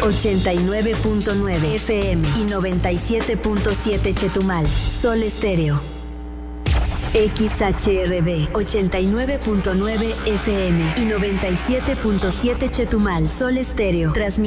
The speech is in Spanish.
89.9 FM y 97.7 Chetumal. Sol Estéreo. XHRB 89.9 FM y 97.7 Chetumal. Sol Estéreo.